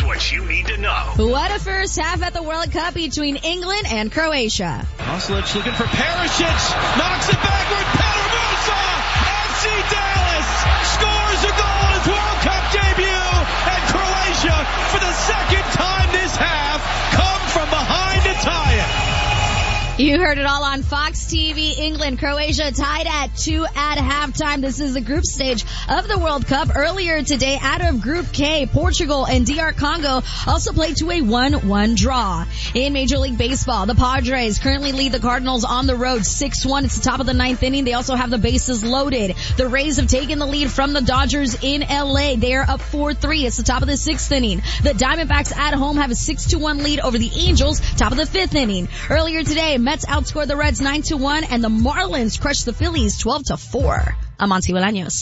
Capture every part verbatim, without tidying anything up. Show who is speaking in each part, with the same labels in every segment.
Speaker 1: what you need to know.
Speaker 2: What a first half at the World Cup between England and Croatia.
Speaker 3: Oslic looking for Perisic, knocks it backward, Petar Musa, F C Dallas scores a goal in his World Cup debut, and Croatia, for the second time this half, come from behind to tie it.
Speaker 2: You heard it all on Fox T V. England, Croatia tied at two at halftime. This is the group stage of the World Cup. Earlier today, out of Group K, Portugal and D R Congo also played to a one one draw. In Major League Baseball, the Padres currently lead the Cardinals on the road six one. It's the top of the ninth inning. They also have the bases loaded. The Rays have taken the lead from the Dodgers in L A. They are up four three. It's the top of the sixth inning. The Diamondbacks at home have a six to one lead over the Angels, top of the fifth inning. Earlier today, Mets outscored the Reds nine to one, and the Marlins crushed the Phillies twelve to four. I'm Monty Bolaños.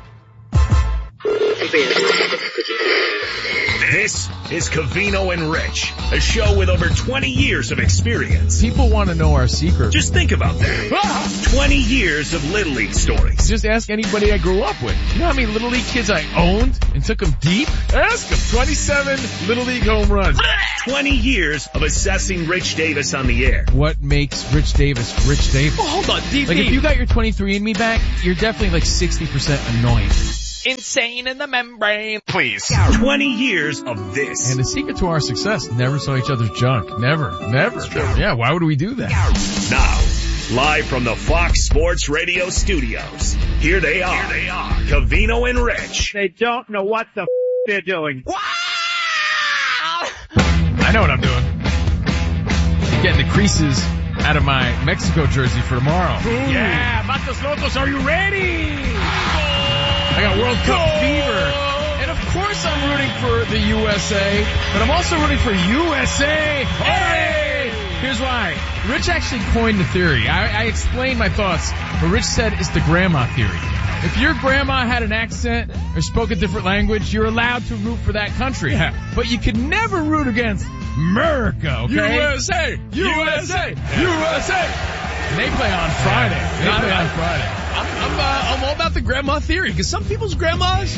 Speaker 1: This is Covino and Rich, a show with over twenty years of experience.
Speaker 4: People want to know our secret.
Speaker 1: Just think about that. twenty years of Little League stories.
Speaker 4: Just ask anybody I grew up with. You know how many Little League kids I owned and took them deep? Ask them. twenty-seven Little League home runs.
Speaker 1: twenty years of assessing Rich Davis on the air.
Speaker 4: What makes Rich Davis Rich Davis?
Speaker 3: Well, hold on, D V.
Speaker 4: Like, if you got your twenty-three and me back, you're definitely like sixty percent annoying.
Speaker 3: Insane in the membrane.
Speaker 1: Please. twenty years of this.
Speaker 4: And the secret to our success, never saw each other's junk. Never. Never. Yeah, why would we do that?
Speaker 1: Now, live from the Fox Sports Radio studios, here they are. Here they are. Covino and Rich.
Speaker 5: They don't know what the f*** they're doing.
Speaker 3: Wow!
Speaker 4: I know what I'm doing. Getting the creases out of my Mexico jersey for tomorrow.
Speaker 5: Ooh. Yeah, Matos Lotos, are you ready?
Speaker 4: I got World Cup fever. And of course I'm rooting for the U S A, but I'm also rooting for U S A. Hey! Here's why. Rich actually coined the theory. I, I explained my thoughts, but Rich said it's the grandma theory. If your grandma had an accent or spoke a different language, you're allowed to root for that country. But you could never root against America, okay?
Speaker 3: U S A! U S A! U S A!
Speaker 4: And they play on Friday. They play on Friday.
Speaker 3: I'm, I'm, uh, I'm all about the grandma theory, because some people's grandmas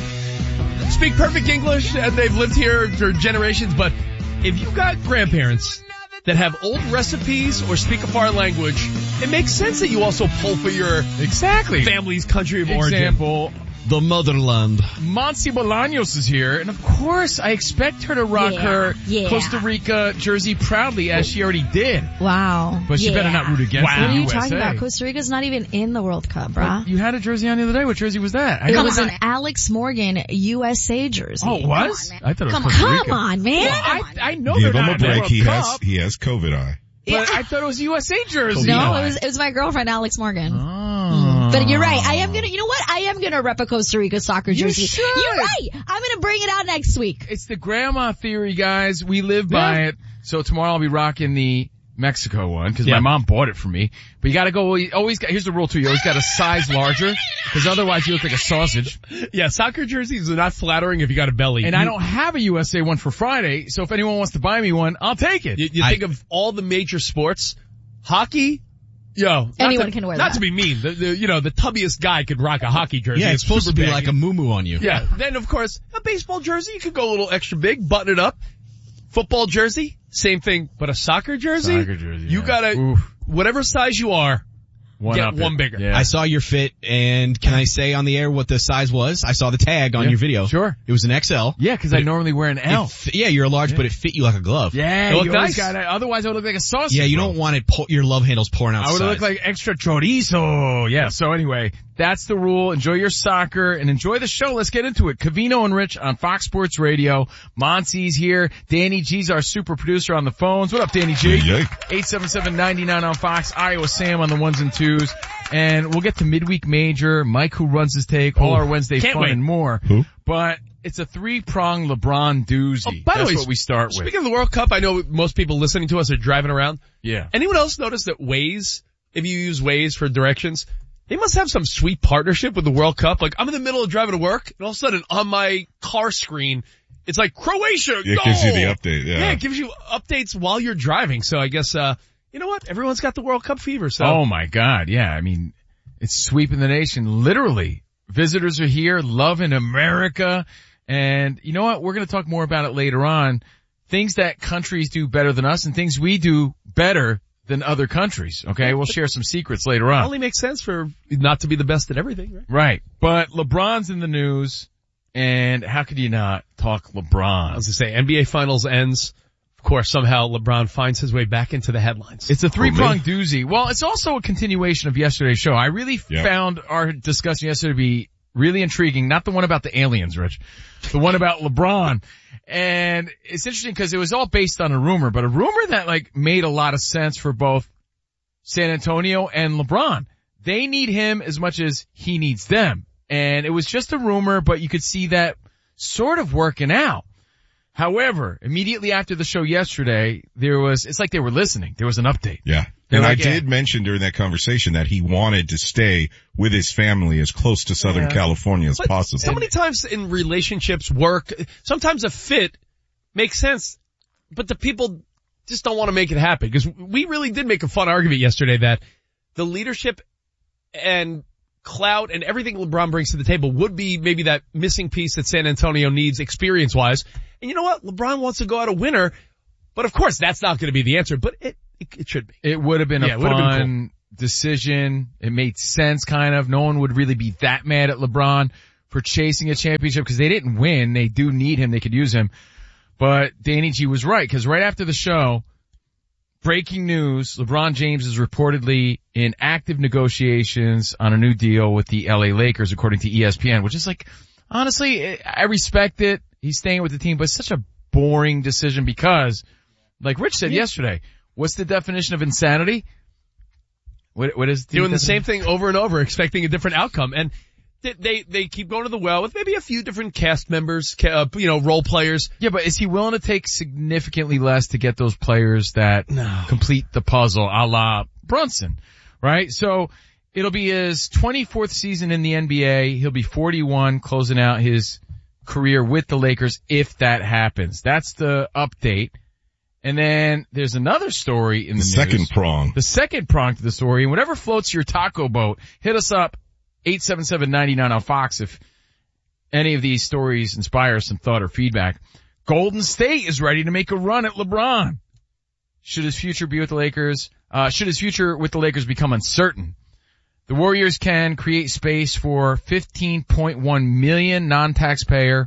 Speaker 3: speak perfect English and they've lived here for generations, but if you got grandparents that have old recipes or speak a foreign language, it makes sense that you also pull for your
Speaker 4: exactly
Speaker 3: family's country of origin.
Speaker 4: Example,
Speaker 3: the motherland.
Speaker 4: Monty Bolaños is here, and of course I expect her to rock
Speaker 2: yeah,
Speaker 4: her
Speaker 2: yeah.
Speaker 4: Costa Rica jersey proudly, as she already did.
Speaker 2: Wow.
Speaker 4: But she
Speaker 2: yeah.
Speaker 4: better not root against
Speaker 2: wow.
Speaker 4: the
Speaker 2: What are you
Speaker 4: U S A.
Speaker 2: talking about? Costa Rica's not even in the World Cup, bruh.
Speaker 4: You had a jersey on the other day. What jersey was that? I
Speaker 2: it
Speaker 4: know
Speaker 2: was
Speaker 4: it.
Speaker 2: an Alex Morgan U S A jersey.
Speaker 4: Oh, it was?
Speaker 2: On,
Speaker 4: I thought it was
Speaker 2: come,
Speaker 4: Costa Rica.
Speaker 2: Come on, man.
Speaker 4: Well, I, I know
Speaker 6: Give
Speaker 4: they're
Speaker 6: him
Speaker 4: not
Speaker 6: a
Speaker 4: in the
Speaker 6: break.
Speaker 4: World
Speaker 6: He has,
Speaker 4: Cup,
Speaker 6: he has COVID eye.
Speaker 4: but
Speaker 2: Yeah.
Speaker 4: I thought it was a U S A jersey.
Speaker 2: No, it was, it was my girlfriend, Alex Morgan.
Speaker 4: Oh.
Speaker 2: But you're right. I am gonna, you know what? I am gonna rep a Costa Rica soccer
Speaker 4: You
Speaker 2: jersey.
Speaker 4: should.
Speaker 2: You're right. I'm gonna bring it out next week.
Speaker 4: It's the grandma theory, guys. We live by
Speaker 3: Yeah.
Speaker 4: it. So tomorrow I'll be rocking the Mexico one because
Speaker 3: Yeah.
Speaker 4: my mom bought it for me. But you gotta go, you always got, here's the rule too, you always got a size larger because otherwise you look like a sausage.
Speaker 3: Yeah, soccer jerseys are not flattering if you got a belly.
Speaker 4: And
Speaker 3: you,
Speaker 4: I don't have a U S A one for Friday, so if anyone wants to buy me one, I'll take it.
Speaker 3: You, you
Speaker 6: I,
Speaker 3: think of all the major sports, hockey, yo, not
Speaker 2: Anyone
Speaker 3: to,
Speaker 2: can wear
Speaker 3: not
Speaker 2: that.
Speaker 3: to be mean, the, the, you know, the tubbiest guy could rock a hockey jersey.
Speaker 6: yeah, it's supposed to be
Speaker 3: super
Speaker 6: like a
Speaker 3: baggy.
Speaker 6: moo-moo on you.
Speaker 3: Yeah. Then of course, a baseball jersey, you could go a little extra big, button it up. Football jersey, same thing, but a soccer jersey,
Speaker 4: Soccer jersey,
Speaker 3: you
Speaker 4: yeah.
Speaker 3: gotta,
Speaker 4: Oof.
Speaker 3: whatever size you are,
Speaker 4: One
Speaker 3: get
Speaker 4: up
Speaker 3: one
Speaker 4: it.
Speaker 3: bigger.
Speaker 4: Yeah.
Speaker 7: I saw your fit, and can I say on the air what the size was? I saw the tag on
Speaker 4: Yeah,
Speaker 7: your video.
Speaker 4: sure.
Speaker 7: It was an X L.
Speaker 4: Yeah, because I normally wear an L.
Speaker 7: It fi- yeah, you're a large,
Speaker 4: Yeah.
Speaker 7: but it fit you like a glove.
Speaker 4: Yeah,
Speaker 3: It looked
Speaker 4: you always
Speaker 3: nice.
Speaker 4: gotta, otherwise I would look like a sausage.
Speaker 7: Yeah, you
Speaker 4: bro.
Speaker 7: don't want it, po- your love handles pouring out
Speaker 4: I would
Speaker 7: size.
Speaker 4: look like extra chorizo. Yeah, so anyway, that's the rule. Enjoy your soccer and enjoy the show. Let's get into it. Covino and Rich on Fox Sports Radio. Monty's here. Danny G's our super producer on the phones. What up, Danny G?
Speaker 6: Yay.
Speaker 4: eight seven seven, nine nine on Fox. Iowa Sam on the ones and twos. And we'll get to midweek major, Mike who runs his take, all
Speaker 3: Oh,
Speaker 4: our Wednesday
Speaker 3: can't
Speaker 4: fun
Speaker 3: wait.
Speaker 4: and more.
Speaker 6: Who?
Speaker 4: But it's a three-pronged LeBron doozy.
Speaker 3: Oh, by the
Speaker 4: That's
Speaker 3: way,
Speaker 4: what we start with.
Speaker 3: Speaking of the World Cup, I know most people listening to us are driving around.
Speaker 4: Yeah.
Speaker 3: Anyone else notice that Waze, if you use Waze for directions, they must have some sweet partnership with the World Cup. Like, I'm in the middle of driving to work, and all of a sudden on my car screen, it's like Croatia,
Speaker 6: It
Speaker 3: goal!
Speaker 6: gives you the update, yeah.
Speaker 3: Yeah, it gives you updates while you're driving. So I guess, uh, you know what? Everyone's got the World Cup fever, so.
Speaker 4: Oh my God, yeah. I mean, it's sweeping the nation, literally. Visitors are here, loving America, And you know what? We're going to talk more about it later on. Things that countries do better than us and things we do better than other countries. Okay. We'll share some secrets later on.
Speaker 3: It only makes sense for not to be the best at everything, right?
Speaker 4: Right. But LeBron's in the news, and how could you not talk LeBron?
Speaker 3: I was going to say, N B A Finals ends. Of course, somehow LeBron finds his way back into the headlines.
Speaker 4: It's a three-pronged doozy. Well, it's also a continuation of yesterday's show. I really
Speaker 6: yeah.
Speaker 4: found our discussion yesterday to be really intriguing. Not the one about the aliens, Rich. The one about LeBron. And it's interesting because it was all based on a rumor, but a rumor that like made a lot of sense for both San Antonio and LeBron. They need him as much as he needs them. And it was just a rumor, but you could see that sort of working out. However, immediately after the show yesterday, there was, it's like they were listening. There was an update.
Speaker 6: Yeah.
Speaker 4: They're
Speaker 6: And
Speaker 4: like,
Speaker 6: I did
Speaker 4: yeah. mention
Speaker 6: mention during that conversation that he wanted to stay with his family as close to Southern
Speaker 3: Yeah.
Speaker 6: California as
Speaker 3: But
Speaker 6: possible.
Speaker 3: so many times in relationships, work, sometimes a fit makes sense, but the people just don't want to make it happen. Because we really did make a fun argument yesterday that the leadership and clout and everything LeBron brings to the table would be maybe that missing piece that San Antonio needs experience-wise. And you know what? LeBron wants to go out a winner, but of course that's not going to be the answer, but it, it, it should be.
Speaker 4: It would have been
Speaker 3: Yeah,
Speaker 4: a
Speaker 3: it would have been
Speaker 4: fun decision. It made sense kind of. No one would really be that mad at LeBron for chasing a championship because they didn't win. They do need him. They could use him. But Danny G was right because right after the show, breaking news, LeBron James is reportedly in active negotiations on a new deal with the L A Lakers according to E S P N, which is like, honestly, I respect it. He's staying with the team, but it's such a boring decision because, like Rich said yeah. yesterday, what's the definition of insanity? What, what is the
Speaker 3: doing the
Speaker 4: definition?
Speaker 3: same thing over and over, expecting a different outcome, and they they, they keep going to the well with maybe a few different cast members, uh, you know, role players.
Speaker 4: Yeah, but is he willing to take significantly less to get those players that
Speaker 3: no.
Speaker 4: complete the puzzle, a la Brunson, right? So it'll be his twenty-fourth season in the N B A. He'll be forty-one, closing out his career with the Lakers if that happens. That's the update. And then there's another story in the,
Speaker 6: the second
Speaker 4: news.
Speaker 6: prong.
Speaker 4: The second prong to the story. And whatever floats your taco boat, hit us up, eight seven seven, nine nine on Fox if any of these stories inspire some thought or feedback. Golden State is ready to make a run at LeBron. Should his future be with the Lakers? Uh, should his future with the Lakers become uncertain? The Warriors can create space for fifteen point one million non-taxpayer,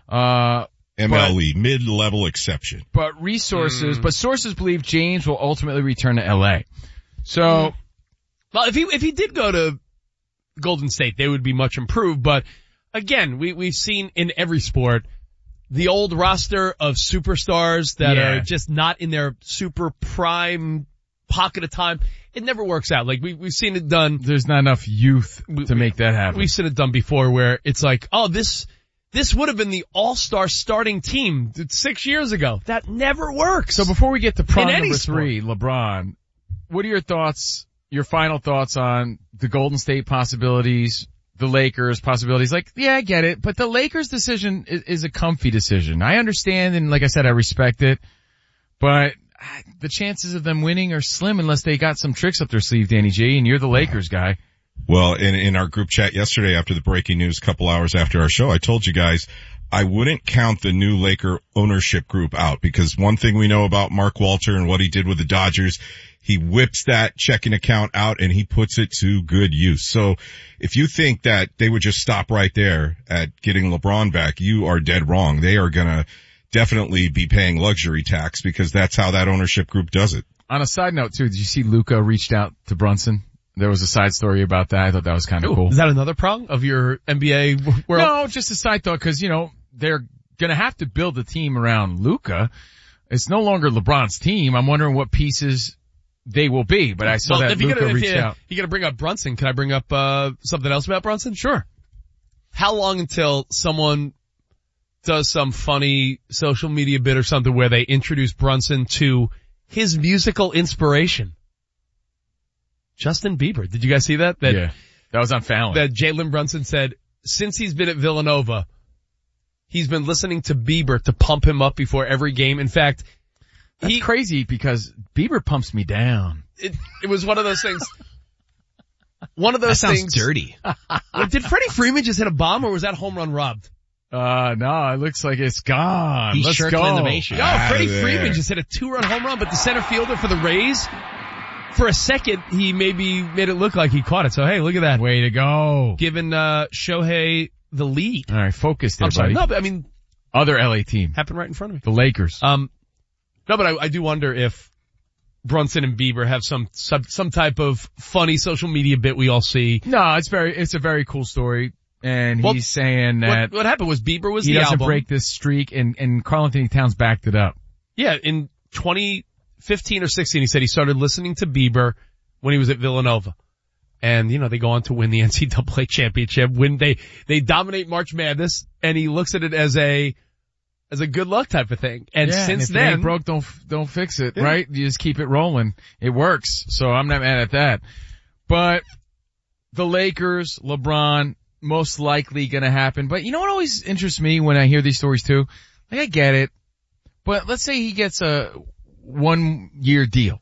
Speaker 4: uh,
Speaker 6: M L E, but, mid-level exception.
Speaker 4: But resources,
Speaker 3: mm.
Speaker 4: but sources believe James will ultimately return to L A. So, mm.
Speaker 3: well, if he, if he did go to Golden State, they would be much improved. But again, we, we've seen in every sport the old roster of superstars that
Speaker 4: yeah.
Speaker 3: are just not in their super prime pocket of time. It never works out. Like we, we've seen it done.
Speaker 4: There's not enough youth
Speaker 3: we,
Speaker 4: to make that happen.
Speaker 3: We've seen it done before where it's like, oh, this, this would have been the all-star starting team six years ago. That never works.
Speaker 4: So before we get to prong
Speaker 3: in
Speaker 4: number
Speaker 3: sport.
Speaker 4: three, LeBron, what are your thoughts, your final thoughts on the Golden State possibilities, the Lakers possibilities? Like, yeah, I get it, but the Lakers decision is, is a comfy decision. I understand, and like I said, I respect it, but the chances of them winning are slim unless they got some tricks up their sleeve, Danny G, and you're the Lakers guy.
Speaker 6: Well, in, in our group chat yesterday after the breaking news, a couple hours after our show, I told you guys I wouldn't count the new Laker ownership group out because one thing we know about Mark Walter and what he did with the Dodgers, he whips that checking account out and he puts it to good use. So if you think that they would just stop right there at getting LeBron back, you are dead wrong. They are going to definitely be paying luxury tax because that's how that ownership group does it.
Speaker 4: On a side note too, did you see Luka reached out to Brunson? There was a side story about that. I thought that was kind of cool.
Speaker 3: Is that another prong of your N B A world?
Speaker 4: No, just a side thought because, you know, they're gonna have to build a team around Luka. It's no longer LeBron's team. I'm wondering what pieces they will be, but I saw
Speaker 3: well,
Speaker 4: that
Speaker 3: if you're
Speaker 4: Luka
Speaker 3: gonna,
Speaker 4: reached
Speaker 3: if you're,
Speaker 4: out.
Speaker 3: You're gonna bring up Brunson. Can I bring up, uh, something else about Brunson?
Speaker 4: Sure.
Speaker 3: How long until someone does some funny social media bit or something where they introduce Brunson to his musical inspiration? Justin Bieber. Did you guys see that? That
Speaker 4: yeah. That was on Fallon.
Speaker 3: That Jalen Brunson said since he's been at Villanova, he's been listening to Bieber to pump him up before every game. In fact,
Speaker 4: That's
Speaker 3: he,
Speaker 4: crazy because Bieber pumps me down.
Speaker 3: It, it was one of those things. One of those
Speaker 7: that sounds
Speaker 3: things.
Speaker 7: dirty.
Speaker 3: Did Freddie Freeman just hit a bomb or was that home run robbed?
Speaker 4: Uh, no, it looks like it's gone.
Speaker 7: He's
Speaker 4: Let's
Speaker 7: circling
Speaker 4: go.
Speaker 7: the base.
Speaker 3: Yo,
Speaker 6: Outta
Speaker 3: Freddie
Speaker 6: there.
Speaker 3: Freeman just hit a two-run home run, but the center fielder for the Rays, for a second, he maybe made it look like he caught it. So, hey, look at that.
Speaker 4: Way to go.
Speaker 3: Giving uh, Shohei the lead.
Speaker 4: All right, focus there,
Speaker 3: I'm sorry.
Speaker 4: buddy.
Speaker 3: No, but I mean,
Speaker 4: Other L A team,
Speaker 3: happened right in front of me.
Speaker 4: the Lakers.
Speaker 3: Um, no, but I, I do wonder if Brunson and Bieber have some, some some type of funny social media bit we all see.
Speaker 4: No, it's very, it's a very cool story. And
Speaker 3: Well,
Speaker 4: he's saying that
Speaker 3: What, what happened was Bieber was
Speaker 4: he
Speaker 3: the
Speaker 4: doesn't
Speaker 3: album.
Speaker 4: break this streak, and, and Karl Anthony Towns backed it up.
Speaker 3: Yeah, in twenty fifteen or sixteen, he said he started listening to Bieber when he was at Villanova. And, you know, they go on to win the N C double A championship, when they, they dominate March Madness, and he looks at it as a, as a good luck type of thing. And
Speaker 4: Yeah,
Speaker 3: since
Speaker 4: and if it
Speaker 3: then,
Speaker 4: ain't broke, don't, don't fix it,
Speaker 3: Yeah.
Speaker 4: right? You just keep it rolling. It works. So I'm not mad at that. But the Lakers, LeBron, most likely gonna happen. But you know what always interests me when I hear these stories too? Like, I get it. But let's say he gets a one year deal.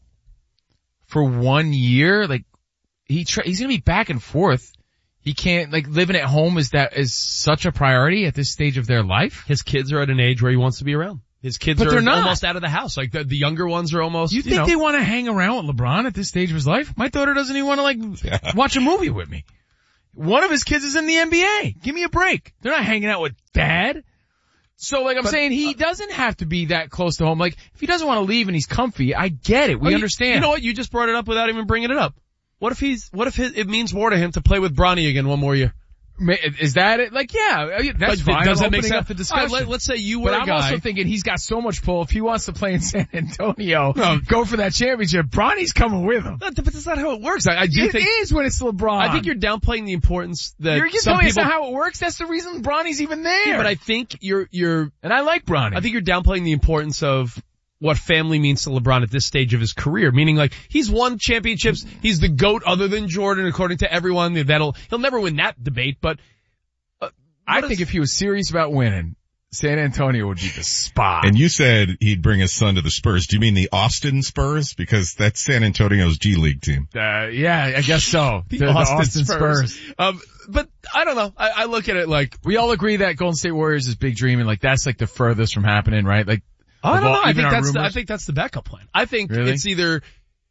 Speaker 4: For one year, like, he tra- he's gonna be back and forth. He can't, like, living at home is that, is such a priority at this stage of their life.
Speaker 3: his kids are at an age where he wants to be around. His kids
Speaker 4: But
Speaker 3: are
Speaker 4: they're not.
Speaker 3: almost out of the house. Like the, the younger ones are almost,
Speaker 4: You
Speaker 3: you,
Speaker 4: think
Speaker 3: know.
Speaker 4: they want to hang around with LeBron at this stage of his life? My daughter doesn't even want to, like,
Speaker 6: Yeah.
Speaker 4: watch a movie with me. One of his kids is in the N B A. Give me a break. They're not hanging out with dad. So, like I'm
Speaker 3: But,
Speaker 4: saying, he doesn't have to be that close to home. Like, if he doesn't want to leave and he's comfy, I get it. We
Speaker 3: Oh, you-
Speaker 4: understand.
Speaker 3: You know what? You just brought it up without even bringing it up. What if he's, what if his, it means more to him to play with Bronny again one more year?
Speaker 4: Ma- Is that it? Like, yeah, that's
Speaker 3: Like,
Speaker 4: fine.
Speaker 3: does
Speaker 4: I'm
Speaker 3: that make
Speaker 4: opening
Speaker 3: sense?
Speaker 4: up the
Speaker 3: All
Speaker 4: discussion.
Speaker 3: right, let, let's say you were
Speaker 4: But
Speaker 3: a
Speaker 4: I'm
Speaker 3: guy.
Speaker 4: also thinking he's got so much pull. If he wants to play in San Antonio,
Speaker 3: No.
Speaker 4: go for that championship, Bronny's coming with him.
Speaker 3: No, but that's not how it works. I, I do
Speaker 4: It
Speaker 3: think,
Speaker 4: is when it's LeBron.
Speaker 3: I think you're downplaying the importance that
Speaker 4: You're just
Speaker 3: some
Speaker 4: telling me
Speaker 3: people,
Speaker 4: that's not how it works. That's the reason Bronny's even there.
Speaker 3: Yeah, but I think you're, you're,
Speaker 4: and I like Bronny.
Speaker 3: I think you're downplaying the importance of what family means to LeBron at this stage of his career. Meaning, like, he's won championships. He's the GOAT other than Jordan, according to everyone. That'll, he'll never win that debate, but, uh,
Speaker 4: I
Speaker 3: what
Speaker 4: think
Speaker 3: is-
Speaker 4: if he was serious about winning, San Antonio would be the spot.
Speaker 6: And you said he'd bring his son to the Spurs. Do you mean the Austin Spurs? Because that's San Antonio's G League team.
Speaker 4: uh, yeah, I guess so.
Speaker 3: the,
Speaker 4: The- the
Speaker 3: Austin, Spurs.
Speaker 4: Spurs.
Speaker 3: Um, but I don't know. I, I look at it like,
Speaker 4: We all agree that Golden State Warriors is big dream, and like that's like the furthest from happening, right? Like,
Speaker 3: I
Speaker 4: of
Speaker 3: don't
Speaker 4: all-
Speaker 3: know. I
Speaker 4: even
Speaker 3: think
Speaker 4: our
Speaker 3: that's the, I
Speaker 4: rumors.
Speaker 3: think that's the backup plan. I think
Speaker 4: Really?
Speaker 3: it's either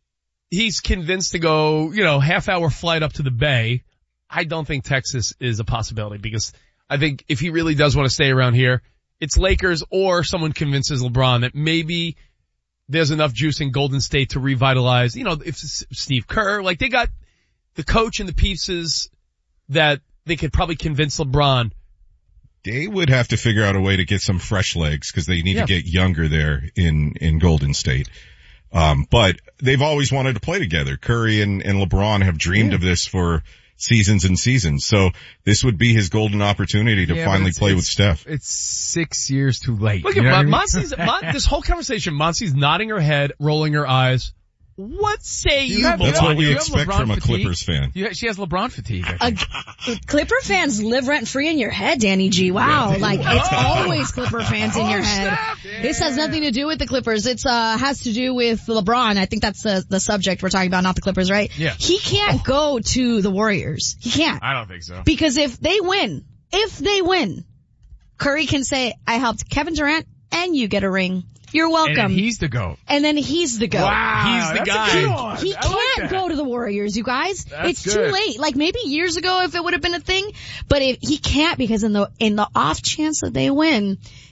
Speaker 3: he's convinced to go, you know, half hour flight up to the Bay. I don't think Texas is a possibility because I think if he really does want to stay around here, it's Lakers or someone convinces LeBron that maybe there's enough juice in Golden State to revitalize, you know, if S- Steve Kerr, like they got the coach and the pieces that they could probably convince LeBron.
Speaker 6: They would have to figure out a way to get some fresh legs because they need
Speaker 3: Yeah.
Speaker 6: to get younger there in, in Golden State. Um, but they've always wanted to play together. Curry and, and LeBron have dreamed
Speaker 4: Yeah.
Speaker 6: of this for seasons and seasons. So this would be his golden opportunity to
Speaker 4: Yeah, but
Speaker 6: finally
Speaker 4: it's-
Speaker 6: play
Speaker 4: it's-
Speaker 6: with Steph.
Speaker 4: It's six years too late.
Speaker 3: Look
Speaker 4: You
Speaker 3: at
Speaker 4: know what I
Speaker 3: Mon-
Speaker 4: mean?
Speaker 3: Monsi's, Mon- this whole conversation, Monsi's nodding her head, rolling her eyes. What say you,
Speaker 4: have-
Speaker 6: That's
Speaker 3: LeBron?
Speaker 6: what we
Speaker 4: you have
Speaker 6: expect
Speaker 4: LeBron
Speaker 6: from a
Speaker 4: fatigue?
Speaker 6: Clippers fan.
Speaker 4: You- she has LeBron fatigue. I think.
Speaker 2: Uh, Clipper fans live rent free in your head, Danny G. Wow. Like, it's always Clipper fans in your head. This has nothing to do with the Clippers. It's, uh, has to do with LeBron. I think that's the, the subject we're talking about, not the Clippers, right?
Speaker 4: Yeah.
Speaker 2: He can't go to the Warriors. He can't.
Speaker 4: I don't think so.
Speaker 2: Because if they win, if they win, Curry can say, I helped Kevin Durant and you get a ring. You're welcome.
Speaker 4: And he's the GOAT.
Speaker 2: And then he's the GOAT.
Speaker 4: Wow,
Speaker 3: He's the
Speaker 4: that's a
Speaker 3: guy.
Speaker 4: good one.
Speaker 2: He
Speaker 4: I like
Speaker 2: can't
Speaker 4: that.
Speaker 2: go to the Warriors, you guys.
Speaker 4: That's
Speaker 2: it's
Speaker 4: good.
Speaker 2: too late. Like maybe years ago if it would have been a thing, but if he can't because in the in the off chance that they win,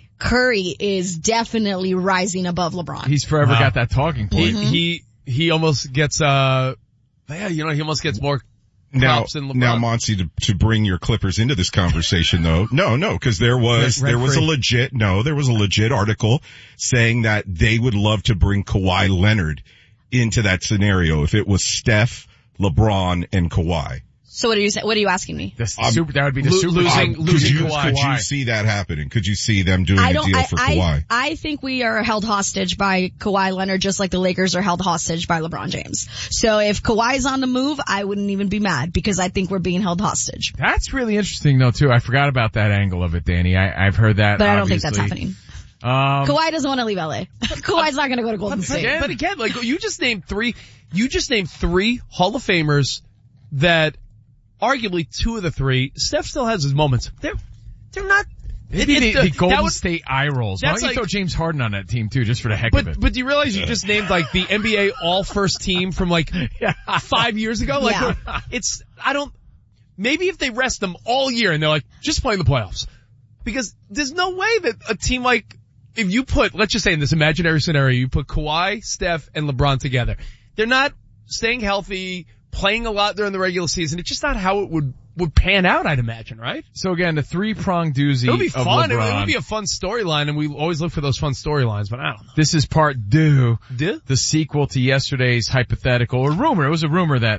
Speaker 2: Curry is definitely rising above LeBron.
Speaker 4: He's forever
Speaker 3: Wow.
Speaker 4: got that talking
Speaker 3: He,
Speaker 4: point.
Speaker 3: he, he almost gets, uh, yeah, you know, he almost gets more
Speaker 6: Now,
Speaker 3: props than LeBron.
Speaker 6: now, Monty, to, to bring your Clippers into this conversation, though, no, no, because there was
Speaker 4: Rent
Speaker 6: there was a
Speaker 4: free.
Speaker 6: legit no, there was a legit article saying that they would love to bring Kawhi Leonard into that scenario if it was Steph, LeBron, and Kawhi.
Speaker 2: So what are you saying? What are you asking me?
Speaker 4: That's the
Speaker 6: Um,
Speaker 4: super, that would be the
Speaker 3: lo-
Speaker 4: super.
Speaker 3: losing-
Speaker 6: Um,
Speaker 3: losing
Speaker 6: could you,
Speaker 3: Kawhi.
Speaker 6: Could you see that happening? Could you see them doing
Speaker 2: I
Speaker 6: a
Speaker 2: don't.
Speaker 6: deal
Speaker 2: I,
Speaker 6: for
Speaker 2: I,
Speaker 6: Kawhi?
Speaker 2: I think we are held hostage by Kawhi Leonard, just like the Lakers are held hostage by LeBron James. So if Kawhi's on the move, I wouldn't even be mad because I think we're being held hostage.
Speaker 4: That's really interesting though too. I forgot about that angle of it, Danny. I, I've heard that.
Speaker 2: But I don't think that's
Speaker 4: obviously.
Speaker 2: happening.
Speaker 4: Um,
Speaker 2: Kawhi doesn't want to leave L A. Kawhi's not going to go to Golden
Speaker 3: But,
Speaker 2: State.
Speaker 3: but again, like you just named three, you just named three Hall of Famers that arguably two of the three, Steph still has his moments. They're, they're not,
Speaker 4: Maybe
Speaker 3: It-
Speaker 4: the,
Speaker 3: it-
Speaker 4: the
Speaker 3: that
Speaker 4: Golden
Speaker 3: would-
Speaker 4: State eye rolls. Why
Speaker 3: that's
Speaker 4: don't you
Speaker 3: like-
Speaker 4: throw James Harden on that team too, just for the heck of it?
Speaker 3: But but do you realize you just named like the N B A All First Team from like five years ago? Like
Speaker 2: Yeah.
Speaker 3: it's I don't. Maybe if they rest them all year and they're like just play in the playoffs, because there's no way that a team like if you put let's just say in this imaginary scenario you put Kawhi, Steph, and LeBron together, they're not staying healthy, playing a lot during the regular season. It's just not how it would would pan out. I'd imagine, right?
Speaker 4: So again, the three-pronged doozy
Speaker 3: It would be
Speaker 4: of
Speaker 3: fun. It would, it
Speaker 4: LeBron.
Speaker 3: would be a fun storyline, and we always look for those fun storylines. But I don't know.
Speaker 4: This is part deux,
Speaker 3: Deux?
Speaker 4: the sequel to yesterday's hypothetical or rumor. It was a rumor that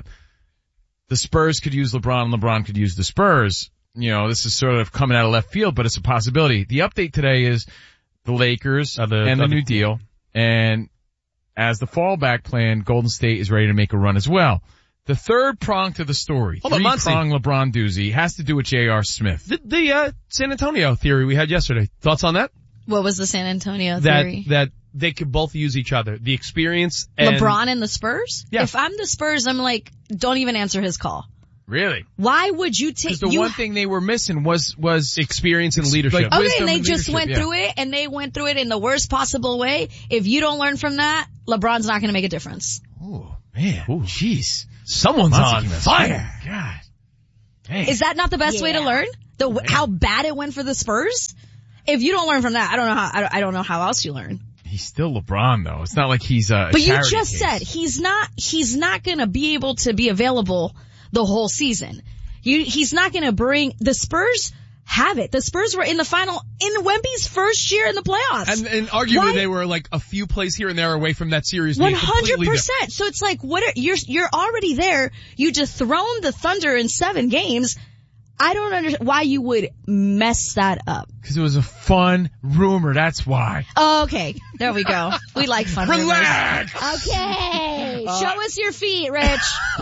Speaker 4: the Spurs could use LeBron and LeBron could use the Spurs. You know, this is sort of coming out of left field, but it's a possibility. The update today is the Lakers
Speaker 3: Uh, the-
Speaker 4: and the
Speaker 3: the-
Speaker 4: new deal. And as the fallback plan, Golden State is ready to make a run as well. The third prong to the story,
Speaker 3: Hold on, Muncie.
Speaker 4: three-prong LeBron doozy, has to do with J R. Smith.
Speaker 3: The, the uh, San Antonio theory we had yesterday. Thoughts on that?
Speaker 2: What was the San Antonio
Speaker 3: That
Speaker 2: theory?
Speaker 3: that they could both use each other. The experience and
Speaker 2: LeBron and the Spurs?
Speaker 3: Yeah.
Speaker 2: If I'm the Spurs, I'm like, don't even answer his call.
Speaker 4: Really?
Speaker 2: Why would you take,
Speaker 4: Because the
Speaker 2: you
Speaker 4: one thing they were missing was, was
Speaker 3: experience and leadership.
Speaker 4: like-
Speaker 2: Okay,
Speaker 4: wisdom
Speaker 2: and they
Speaker 4: and
Speaker 2: just
Speaker 4: leadership,
Speaker 2: went
Speaker 4: yeah.
Speaker 2: through it, and they went through it in the worst possible way. If you don't learn from that, LeBron's not going to make a difference.
Speaker 4: oh man, jeez.
Speaker 3: Someone's
Speaker 4: Muncie
Speaker 3: on
Speaker 4: came out
Speaker 3: fire.
Speaker 4: swinging. God. Man.
Speaker 2: Is that not the best way to Yeah. learn? The how bad it went for the Spurs? If you don't learn from that, I don't know how. I don't, I don't know how else you learn.
Speaker 4: He's still LeBron though. It's not like he's a
Speaker 2: But you
Speaker 4: charity
Speaker 2: just
Speaker 4: case.
Speaker 2: said he's not. He's not going to be able to be available the whole season. You, he's not going to bring the Spurs. Have it. The Spurs were in the final in Wemby's first year in the playoffs.
Speaker 3: And, and arguably
Speaker 2: Why-
Speaker 3: they were like a few plays here and there away from that series
Speaker 2: One
Speaker 3: being
Speaker 2: hundred
Speaker 3: completely different.
Speaker 2: percent. So it's like, what are, you're, you're already there. You just thrown the Thunder in seven games. I don't understand why you would mess that up.
Speaker 4: Because it was a fun rumor, that's why.
Speaker 2: Oh, okay. There we go. We like fun
Speaker 3: Relax!
Speaker 2: rumors. Okay. Show us your feet, Rich.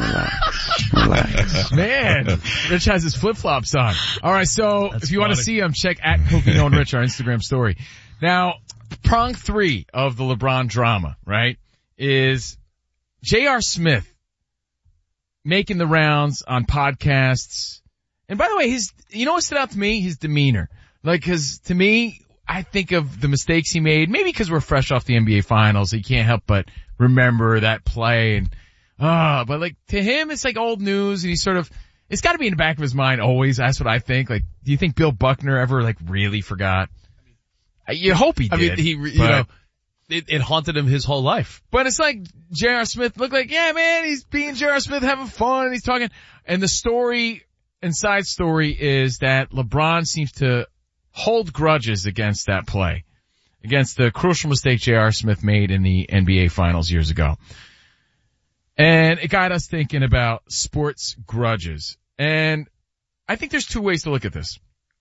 Speaker 4: Man, Rich has his flip-flops on. Alright, so
Speaker 3: That's
Speaker 4: if you want to
Speaker 3: funny.
Speaker 4: see him, check at Covino and Rich, our Instagram story. Now, prong three of the LeBron drama, right, is J R. Smith making the rounds on podcasts. And by the way, his, you know what stood out to me? His demeanor. Like, cause to me, I think of the mistakes he made, maybe because we're fresh off the N B A finals, so you can't help but remember that play and, ah, uh, but like to him, it's like old news and he's sort of, it's gotta be in the back of his mind always. That's what I think. Like, do you think Bill Buckner ever like really forgot? You hope he did.
Speaker 3: I mean, he, you
Speaker 4: but-
Speaker 3: know, it, it haunted him his whole life.
Speaker 4: But it's like J R. Smith looked like, yeah, man, he's being J R. Smith having fun and he's talking. And the story and side story is that LeBron seems to hold grudges against that play, against the crucial mistake J R. Smith made in the N B A finals years ago. And it got us thinking about sports grudges. And I think there's two ways to look at this.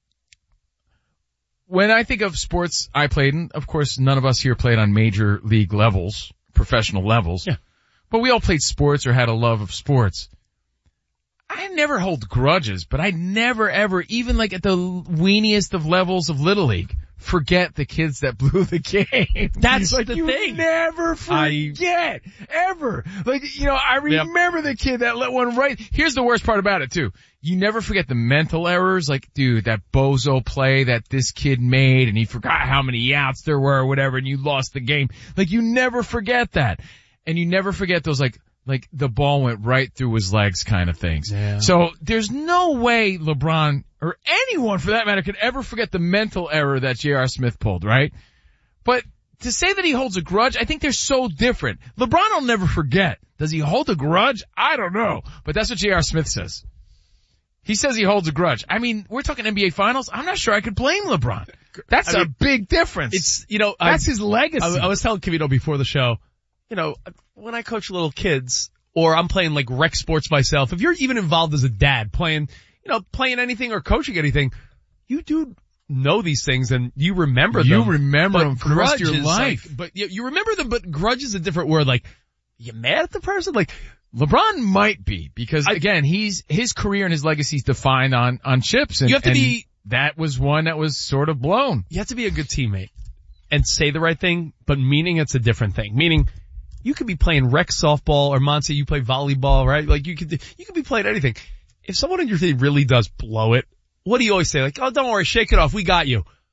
Speaker 4: When I think of sports I played in, of course none of us here played on major league levels, professional levels.
Speaker 3: Yeah.
Speaker 4: But we all played sports or had a love of sports. I never hold grudges, but I never ever, even like at the weeniest of levels of Little League, forget the kids that blew the game.
Speaker 3: That's
Speaker 4: like
Speaker 3: the
Speaker 4: you
Speaker 3: thing.
Speaker 4: never forget, ever. Like, you know, I remember the kid that let one right. Here's the worst part about it too. You never forget the mental errors, like, dude, that bozo play that this kid made and he forgot how many outs there were or whatever and you lost the game. Like, you never forget that. And you never forget those like, like the ball went right through his legs kind of things.
Speaker 3: Yeah.
Speaker 4: So there's no way LeBron or anyone for that matter could ever forget the mental error that J R. Smith pulled, right? But to say that he holds a grudge, I think they're so different. LeBron will never forget. Does he hold a grudge? I don't know. But that's what J R. Smith says. He says he holds a grudge. I mean, we're talking N B A finals. I'm not sure I could blame LeBron. That's
Speaker 3: I
Speaker 4: a
Speaker 3: mean,
Speaker 4: big difference.
Speaker 3: It's, you know,
Speaker 4: That's
Speaker 3: I,
Speaker 4: his legacy.
Speaker 3: I, I was telling Covino before the show, you know, when I coach little kids or I'm playing like rec sports myself, if you're even involved as a dad playing, you know, playing anything or coaching anything, you do know these things and you remember
Speaker 4: You
Speaker 3: them.
Speaker 4: remember
Speaker 3: but
Speaker 4: them for the rest of your
Speaker 3: grudge is
Speaker 4: life.
Speaker 3: Like, but you, you remember them, but grudge is a different word. Like, you mad at the person? Like,
Speaker 4: LeBron might be because
Speaker 3: I-
Speaker 4: again, he's, his career and his legacy is defined on, on chips. And
Speaker 3: You have to
Speaker 4: and
Speaker 3: be-
Speaker 4: that was one that was sort of blown.
Speaker 3: you have to be a good teammate and say the right thing, but meaning it's a different thing. Meaning, you could be playing rec softball or Monty, you play volleyball, right? Like you could, you could be playing anything. If someone on your team really does blow it, what do you always say? Like, oh, don't worry, shake it off. We got you.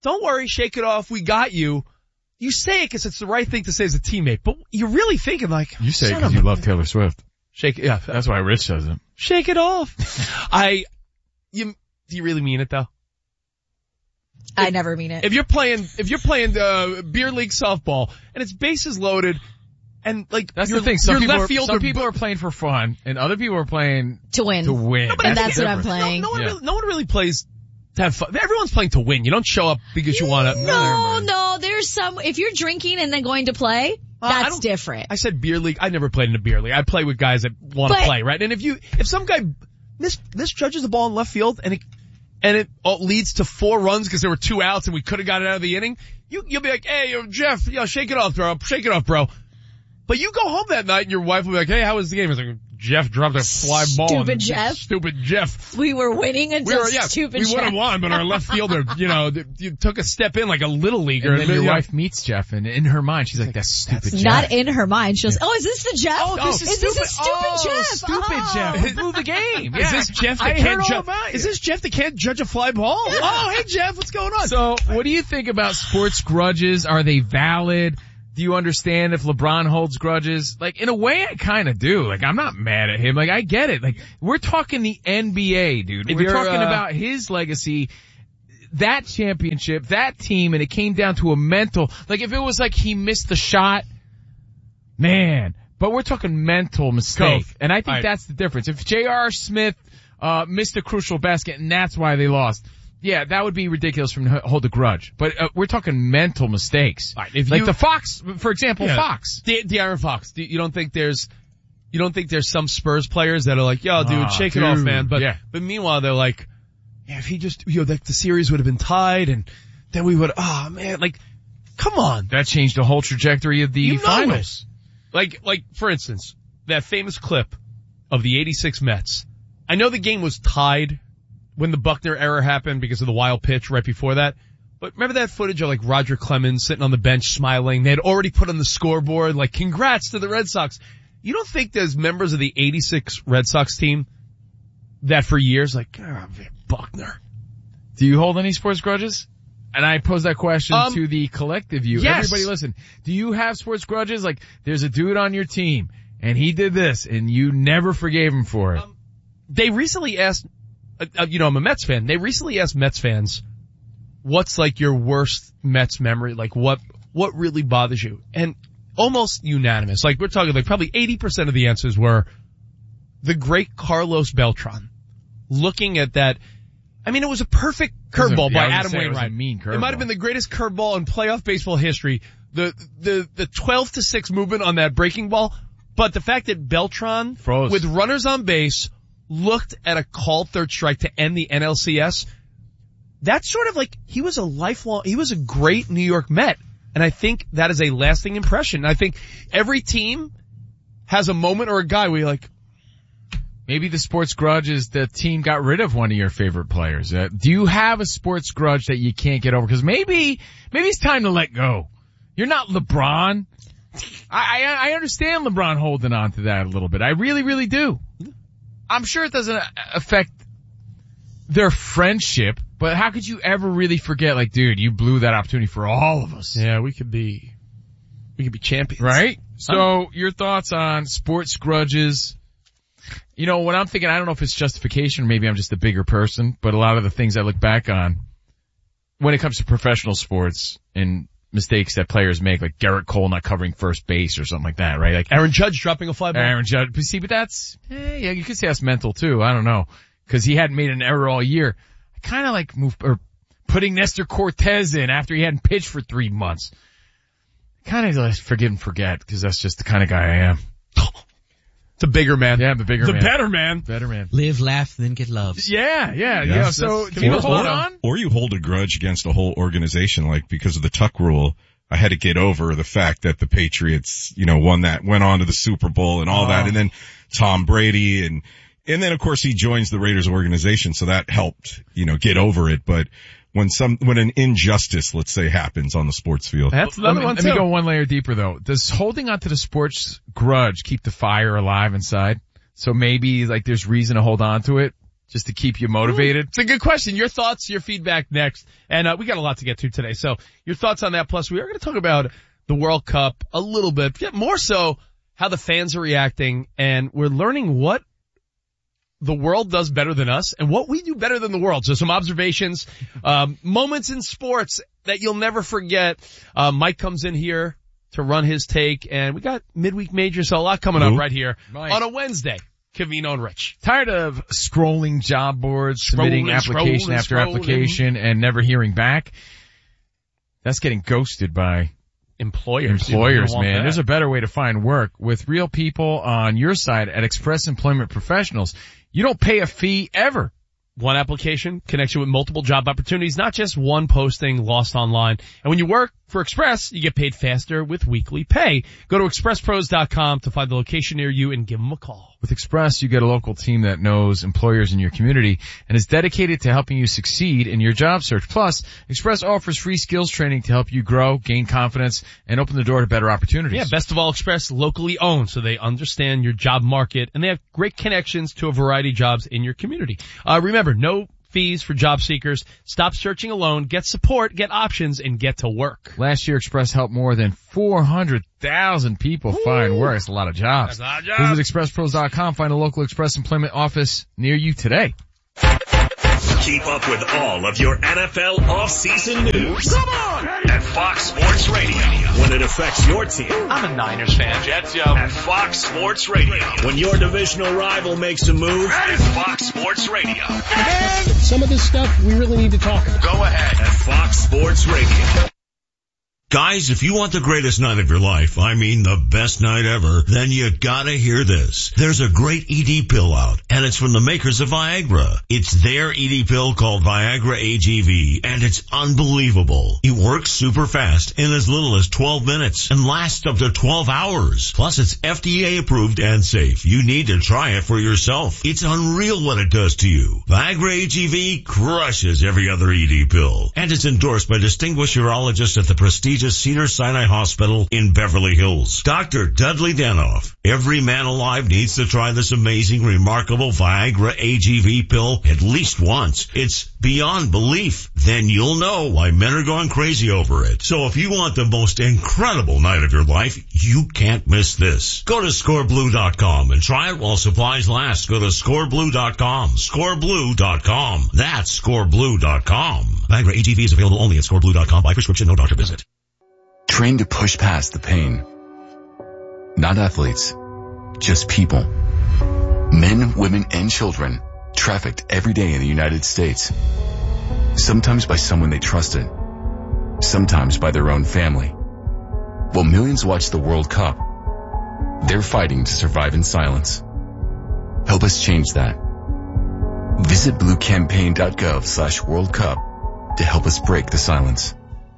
Speaker 3: don't worry, shake it off, we got you. You say it because it's the right thing to say as a teammate, but you're really thinking like,
Speaker 4: You say it
Speaker 3: son
Speaker 4: because
Speaker 3: of
Speaker 4: you
Speaker 3: a-
Speaker 4: love Taylor Swift.
Speaker 3: Shake it, yeah.
Speaker 4: That's why Rich says it.
Speaker 3: Shake it off. I, you, do you really mean it though?
Speaker 2: I never mean it.
Speaker 3: If you're playing, if you're playing, uh, beer league softball and it's bases loaded and like,
Speaker 4: That's
Speaker 3: your,
Speaker 4: the thing. Some
Speaker 3: your
Speaker 4: people,
Speaker 3: left
Speaker 4: are,
Speaker 3: fielder,
Speaker 4: some people are playing for fun, and other people are playing
Speaker 2: To win.
Speaker 4: to win.
Speaker 3: No, but
Speaker 2: And
Speaker 3: that's
Speaker 2: that's
Speaker 3: the
Speaker 2: what I'm
Speaker 4: difference.
Speaker 2: playing.
Speaker 3: no, no one
Speaker 4: Yeah.
Speaker 3: really, no one really plays to have fun. Everyone's playing to win. You don't show up because you want to.
Speaker 2: No, no, there's some, if you're drinking and then going to play,
Speaker 3: Uh, I
Speaker 2: that's
Speaker 3: don't-
Speaker 2: different.
Speaker 3: I said beer league. I never played in a beer league. I play with guys that want to
Speaker 2: But-
Speaker 3: play, right? And if you, if some guy mis, misjudges the ball in left field and it, and it all leads to four runs because there were two outs and we could have got it out of the inning, you, you'll be like, hey, yo, Jeff, yo, shake it off, bro. Shake it off, bro. But you go home that night and your wife will be like, hey, how was the game? It's like, Jeff dropped a fly ball.
Speaker 2: Stupid
Speaker 3: and-
Speaker 2: Jeff.
Speaker 3: Stupid Jeff.
Speaker 2: We were winning
Speaker 3: We
Speaker 2: until
Speaker 3: were, yeah,
Speaker 2: stupid
Speaker 3: we would have
Speaker 2: Jeff.
Speaker 3: won, but our left fielder, you know, th- you took a step in like a little leaguer.
Speaker 4: And then your
Speaker 3: you know,
Speaker 4: wife meets Jeff, and in her mind, she's like, that's stupid Jeff.
Speaker 2: Not in her mind. She goes, oh, is this the Jeff?
Speaker 3: Oh, this is
Speaker 2: is this a
Speaker 3: stupid-
Speaker 2: stupid
Speaker 3: oh,
Speaker 2: Jeff?
Speaker 4: Stupid
Speaker 2: Oh.
Speaker 4: Jeff. Who blew the game.
Speaker 3: Is
Speaker 4: Yeah.
Speaker 3: this Jeff that
Speaker 4: I
Speaker 3: can't
Speaker 4: heard all
Speaker 3: ju-
Speaker 4: about you.
Speaker 3: Is this Jeff that can't judge a fly ball? Oh, hey Jeff, what's going on?
Speaker 4: So, what do you think about sports grudges? Are they valid? Do you understand if LeBron holds grudges? Like, in a way, I kind of do. Like, I'm not mad at him. Like, I get it. Like, we're talking the N B A, dude.
Speaker 3: If
Speaker 4: We're
Speaker 3: you're,
Speaker 4: talking
Speaker 3: uh,
Speaker 4: about his legacy, that championship, that team, and it came down to a mental. Like, if it was like he missed the shot, man. But we're talking mental mistake.
Speaker 3: Cove.
Speaker 4: And I think
Speaker 3: All right.
Speaker 4: that's the difference. If J R. Smith, uh, missed a crucial basket and that's why they lost, yeah, that would be ridiculous for him to hold a grudge. But uh, we're talking mental mistakes.
Speaker 3: All right, if
Speaker 4: like
Speaker 3: you-
Speaker 4: the Fox, for example,
Speaker 3: Yeah.
Speaker 4: Fox.
Speaker 3: De- De'Aaron Fox. Do- You don't think there's, you don't think there's some Spurs players that are like, yo, dude,
Speaker 4: Ah,
Speaker 3: shake it off,
Speaker 4: dude,
Speaker 3: man. But,
Speaker 4: yeah.
Speaker 3: but meanwhile, they're like, yeah, if he just, you know, like the series would have been tied and then we would, oh man, like, come on.
Speaker 4: That changed the whole trajectory of the
Speaker 3: You know
Speaker 4: finals.
Speaker 3: Like, like, for instance, that famous clip of the eighty-six Mets. I know the game was tied when the Buckner error happened because of the wild pitch right before that. But remember that footage of like Roger Clemens sitting on the bench smiling? They had already put on the scoreboard like, congrats to the Red Sox. You don't think there's members of the eighty-six Red Sox team that for years like, oh, Buckner.
Speaker 4: Do you hold any sports grudges? And I pose that question
Speaker 3: Um,
Speaker 4: to the collective you.
Speaker 3: yes.
Speaker 4: Everybody listen. Do you have sports grudges? Like, there's a dude on your team and he did this and you never forgave him for it.
Speaker 3: Um, They recently asked, uh, uh, you know, I'm a Mets fan. They recently asked Mets fans, what's like your worst Mets memory? Like what, what really bothers you? And almost unanimous. Like we're talking like probably eighty percent of the answers were the great Carlos Beltran. Looking at that, I mean, it was a perfect curveball
Speaker 4: Yeah, I
Speaker 3: by
Speaker 4: was gonna
Speaker 3: Adam
Speaker 4: say it was a
Speaker 3: Wainwright.
Speaker 4: mean
Speaker 3: It might have
Speaker 4: curveball.
Speaker 3: been the greatest curveball in playoff baseball history. The, the, the twelve to six movement on that breaking ball. But the fact that Beltran,
Speaker 4: Froze.
Speaker 3: with runners on base, looked at a called third strike to end the N L C S, that's sort of like, he was a lifelong, he was a great New York Met. And I think that is a lasting impression. I think every team has a moment or a guy where you're like,
Speaker 4: Maybe the sports grudge is the team got rid of one of your favorite players. Uh, do you have a sports grudge that you can't get over? Because maybe, maybe it's time to let go. You're not LeBron. I, I, I understand LeBron holding on to that a little bit. I really, really do. I'm sure it doesn't affect their friendship, but how could you ever really forget, like, dude, you blew that opportunity for all of us.
Speaker 3: yeah, we could be, we could be champions.
Speaker 4: Right? So your thoughts on sports grudges? You know, what I'm thinking, I don't know if it's justification or maybe I'm just a bigger person, but a lot of the things I look back on when it comes to professional sports and mistakes that players make, like Garrett Cole not covering first base or something like that, right? Like
Speaker 3: Aaron Judge dropping a fly ball.
Speaker 4: Aaron Judge. But see, but that's, eh, yeah, you could say that's mental too. I don't know. Cause he hadn't made an error all year. I kind of like move, or putting Nestor Cortez in after he hadn't pitched for three months. Kind of like forgive and forget, cause that's just the kind of guy I am.
Speaker 3: The bigger man.
Speaker 4: Yeah, I'm the bigger
Speaker 3: the
Speaker 4: man.
Speaker 3: better man.
Speaker 4: Better man.
Speaker 7: Live, laugh, then get loved.
Speaker 4: Yeah, yeah, yeah.
Speaker 6: Yes,
Speaker 4: So,
Speaker 3: that's-
Speaker 4: do you
Speaker 6: Or-
Speaker 4: hold
Speaker 6: or-
Speaker 4: on?
Speaker 6: Or you hold a grudge against a whole organization, like because of the Tuck rule. I had to get over the fact that the Patriots, you know, won that, went on to the Super Bowl and all
Speaker 3: Oh.
Speaker 6: that, and then Tom Brady and, and then of course he joins the Raiders organization, so that helped, you know, get over it. But when some, when an injustice, let's say, happens on the sports field,
Speaker 3: That's
Speaker 4: Let
Speaker 3: another
Speaker 4: me,
Speaker 3: one
Speaker 4: let
Speaker 3: too.
Speaker 4: me go one layer deeper though. Does holding on to the sports grudge keep the fire alive inside? So maybe like there's reason to hold on to it just to keep you motivated?
Speaker 3: It's a good question. Your thoughts, your feedback next. And uh, we got a lot to get to today. So your thoughts on that. Plus, we are going to talk about the World Cup a little bit. Yeah, more so how the fans are reacting. And we're learning what the world does better than us and what we do better than the world. So some observations, um, moments in sports that you'll never forget. Uh, Mike comes in here to run his take, and we got midweek majors, so a lot coming up right here
Speaker 4: Nice.
Speaker 3: on a Wednesday. Covino and Rich.
Speaker 4: Tired of scrolling job boards, submitting
Speaker 3: Scrolling,
Speaker 4: application
Speaker 3: scrolling,
Speaker 4: after
Speaker 3: scrolling.
Speaker 4: application, and never hearing back? That's getting ghosted by
Speaker 3: Employers.
Speaker 4: employers,
Speaker 3: You don't want
Speaker 4: man.
Speaker 3: that.
Speaker 4: There's a better way to find work with real people on your side at Express Employment Professionals. You don't pay a fee ever.
Speaker 3: One application connects you with multiple job opportunities, not just one posting lost online. And when you work for Express, you get paid faster with weekly pay. Go to express pros dot com to find the location near you and give them a call.
Speaker 4: With Express, you get a local team that knows employers in your community and is dedicated to helping you succeed in your job search. Plus, Express offers free skills training to help you grow, gain confidence, and open the door to better opportunities.
Speaker 3: Yeah, best of all, Express locally owned, so they understand your job market, and they have great connections to a variety of jobs in your community. Uh, remember, no fees for job seekers. Stop searching alone. Get support, get options, and get to work.
Speaker 4: Last year, Express helped more than four hundred thousand people find work. That's a lot of jobs.
Speaker 3: That's a lot of jobs.
Speaker 4: Visit express pros dot com. Find a local Express employment office near you today.
Speaker 1: Keep up with all of your N F L off-season news. Come on! At Fox Sports Radio. When it affects your team.
Speaker 5: I'm a Niners fan. Jets, yo.
Speaker 1: At Fox Sports Radio. When your divisional rival makes a move. At Fox Sports Radio.
Speaker 8: And some of this stuff we really need to talk about.
Speaker 1: Go ahead. At Fox Sports Radio.
Speaker 9: Guys, if you want the greatest night of your life, I mean the best night ever, then you gotta hear this. There's a great E D pill out, and it's from the makers of Viagra. It's their E D pill called Viagra A G V, and it's unbelievable. It works super fast in as little as twelve minutes and lasts up to twelve hours. Plus, it's F D A approved and safe. You need to try it for yourself. It's unreal what it does to you. Viagra A G V crushes every other E D pill, and it's endorsed by distinguished urologists at the prestigious Cedars-Sinai Hospital in Beverly Hills. Doctor Dudley Danoff. Every man alive needs to try this amazing, remarkable Viagra A G V pill at least once. It's beyond belief. Then you'll know why men are going crazy over it. So if you want the most incredible night of your life, you can't miss this. Go to score blue dot com and try it while supplies last. Go to score blue dot com. score blue dot com. That's score blue dot com. Viagra A G V is available only at score blue dot com by prescription, no doctor visit.
Speaker 10: Trained to push past the pain. Not athletes, just people. Men, women, and children trafficked every day in the United States. Sometimes by someone they trusted. Sometimes by their own family. While millions watch the World Cup, they're fighting to survive in silence. Help us change that. Visit blue campaign dot gov slash World Cup to help us break the silence.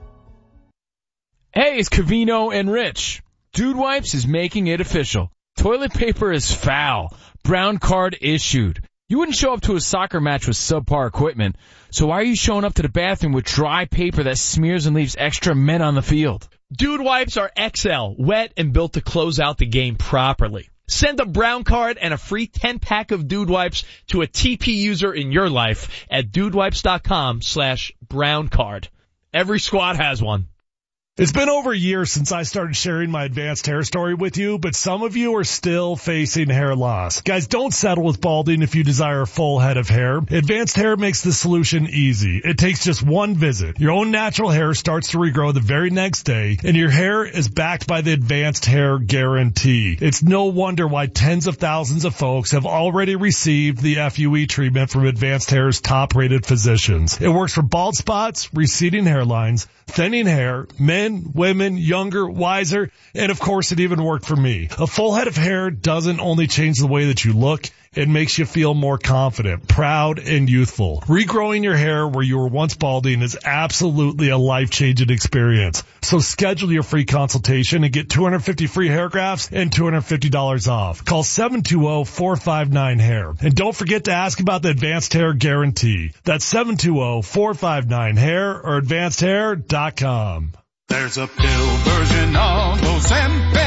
Speaker 4: Hey, it's Covino and Rich. Dude Wipes is making it official. Toilet paper is foul. Brown card issued. You wouldn't show up to a soccer match with subpar equipment, so why are you showing up to the bathroom with dry paper that smears and leaves extra men on the field?
Speaker 3: Dude Wipes are X L, wet and built to close out the game properly. Send a brown card and a free ten pack of Dude Wipes to a T P user in your life at dudewipes dot com slash brown card. Every squad has one.
Speaker 11: It's been over a year since I started sharing my advanced hair story with you, but some of you are still facing hair loss. Guys, don't settle with balding if you desire a full head of hair. Advanced Hair makes the solution easy. It takes just one visit. Your own natural hair starts to regrow the very next day, and your hair is backed by the Advanced Hair Guarantee. It's no wonder why tens of thousands of folks have already received the F U E treatment from Advanced Hair's top-rated physicians. It works for bald spots, receding hairlines, thinning hair, men, women, younger, wiser, and of course it even worked for me. A full head of hair doesn't only change the way that you look, it makes you feel more confident, proud, and youthful. Regrowing your hair where you were once balding is absolutely a life-changing experience. So schedule your free consultation and get two hundred fifty free hair grafts and two hundred fifty dollars off. Call seven two zero, four five nine, hair. And don't forget to ask about the Advanced Hair Guarantee. That's seven two zero, four five nine, hair or advanced hair dot com.
Speaker 12: There's a pill version of Ozempic.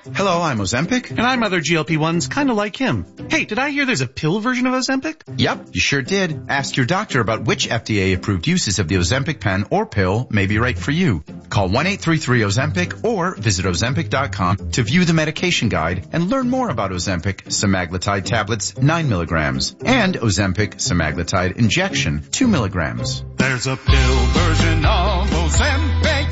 Speaker 12: Hello, I'm Ozempic.
Speaker 13: And I'm other G L P ones kind of like him. Hey, did I hear there's a pill version of Ozempic?
Speaker 12: Yep, you sure did. Ask your doctor about which F D A-approved uses of the Ozempic pen or pill may be right for you. Call one eight three three Ozempic or visit Ozempic dot com to view the medication guide and learn more about Ozempic semaglutide tablets nine milligrams and Ozempic semaglutide injection two milligrams.
Speaker 14: There's a pill version of Ozempic.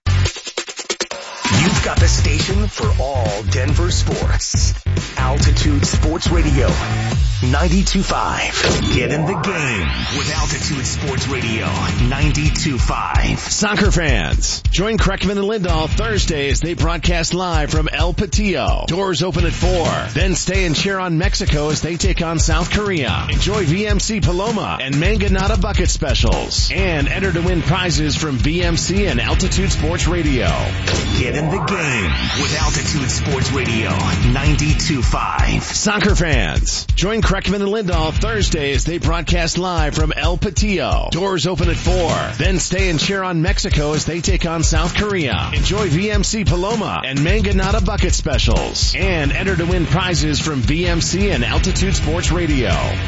Speaker 1: You've got the station for all Denver sports. Altitude Sports Radio, ninety-two point five. Get in the game with Altitude Sports Radio, ninety-two point five.
Speaker 15: Soccer fans, join Kreckman and Lindahl Thursday as they broadcast live from El Patillo. Doors open at four. Then stay and cheer on Mexico as they take on South Korea. Enjoy V M C Paloma and Manganata bucket specials. And enter to win prizes from V M C and Altitude Sports Radio.
Speaker 1: Get in the game with Altitude Sports Radio, ninety-two point five.
Speaker 15: Soccer fans, join Kreckman and Lindahl Thursday as they broadcast live from El Patillo. Doors open at four. Then stay and cheer on Mexico as they take on South Korea. Enjoy V M C Paloma and Manganata bucket specials. And enter to win prizes from V M C and Altitude Sports Radio.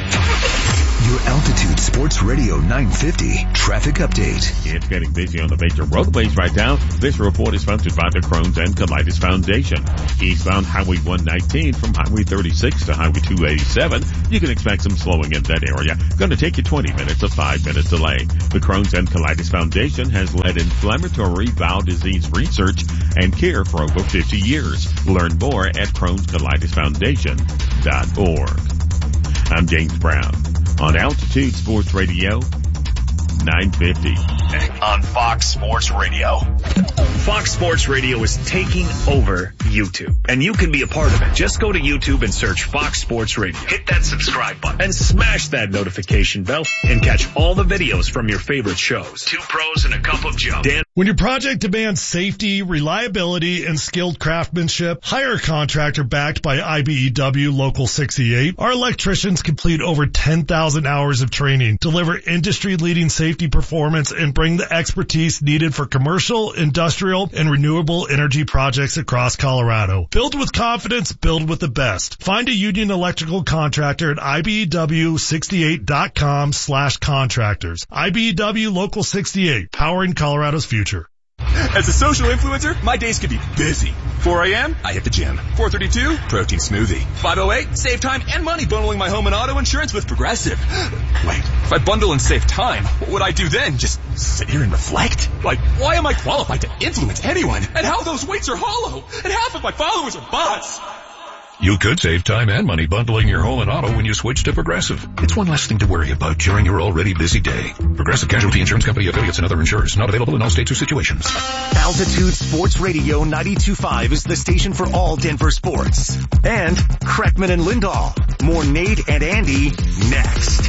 Speaker 1: Your Altitude Sports Radio nine fifty traffic update.
Speaker 16: It's getting busy on the major roadways right now. This report is sponsored by the Crohn's and Colitis Foundation. Eastbound Highway one nineteen from Highway thirty-six to Highway two eighty-seven. You can expect some slowing in that area. Going to take you twenty minutes, a five minute delay. The Crohn's and Colitis Foundation has led inflammatory bowel disease research and care for over fifty years. Learn more at crohns colitis foundation dot org. I'm James Brown on Altitude Sports Radio, nine fifty.
Speaker 1: On Fox Sports Radio.
Speaker 17: Fox Sports Radio is taking over YouTube, and you can be a part of it. Just go to YouTube and search Fox Sports Radio. Hit that subscribe button and smash that notification bell and catch all the videos from your favorite shows. Two pros and a cup of Joe. Dan.
Speaker 11: When your project demands safety, reliability, and skilled craftsmanship, hire a contractor backed by I B E W Local sixty-eight. Our electricians complete over ten thousand hours of training, deliver industry-leading safety performance, and bring the expertise needed for commercial, industrial, and renewable energy projects across Colorado. Build with confidence, build with the best. Find a union electrical contractor at I B E W sixty-eight dot com slash contractors. I B E W Local sixty-eight, powering Colorado's future.
Speaker 18: As a social influencer, my days can be busy. four a.m., I hit the gym. four thirty-two, protein smoothie. five oh eight, save time and money bundling my home and auto insurance with Progressive. Wait, if I bundle and save time, what would I do then? Just sit here and reflect? Like, why am I qualified to influence anyone? And how those weights are hollow? And half of my followers are bots.
Speaker 19: You could save time and money bundling your home and auto when you switch to Progressive. It's one less thing to worry about during your already busy day. Progressive Casualty Insurance Company affiliates and other insurers. Not available in all states or situations.
Speaker 1: Altitude Sports Radio ninety-two point five is the station for all Denver sports. And Kreckman and Lindahl. More Nate and Andy next.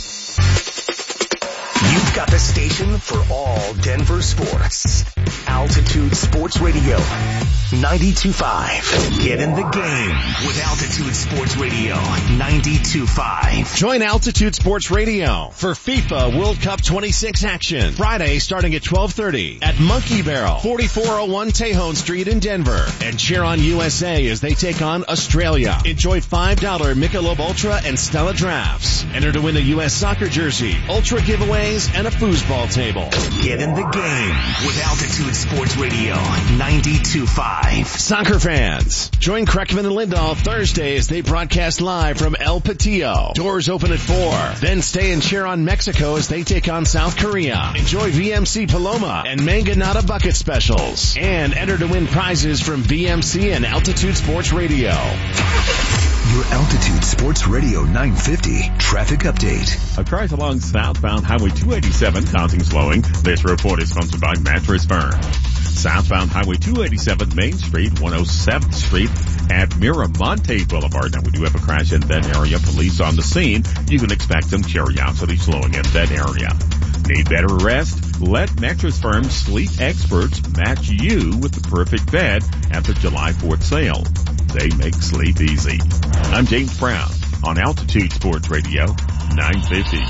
Speaker 1: You've got the station for all Denver sports. Altitude Sports Radio, ninety-two point five. Get in the game with Altitude Sports Radio, ninety-two point five.
Speaker 15: Join Altitude Sports Radio for FIFA World Cup twenty-six action. Friday starting at twelve thirty at Monkey Barrel, forty-four oh one Tejon Street in Denver. And cheer on U S A as they take on Australia. Enjoy five dollar Michelob Ultra and Stella drafts. Enter to win a U S soccer jersey, Ultra giveaways, and a foosball table.
Speaker 1: Get in the game with Altitude Sports Radio, ninety-two point five.
Speaker 15: Soccer fans, join Kreckman and Lindahl Thursday as they broadcast live from El Patillo. Doors open at four. Then stay and cheer on Mexico as they take on South Korea. Enjoy V M C Paloma and Manganata bucket specials. And enter to win prizes from V M C and Altitude Sports Radio.
Speaker 1: Your Altitude Sports Radio nine fifty traffic update.
Speaker 16: A cars along southbound Highway two eighty-seven causing slowing. This report is sponsored by Mattress Firm. Southbound Highway two eighty-seven Main Street, one oh seventh Street at Miramonte Boulevard. Now we do have a crash in that area. Police on the scene. You can expect some curiosity slowing in that area. Need better rest? Let Mattress Firm sleep experts match you with the perfect bed at the July fourth sale. They make sleep easy. I'm James Brown on Altitude Sports Radio, nine fifty.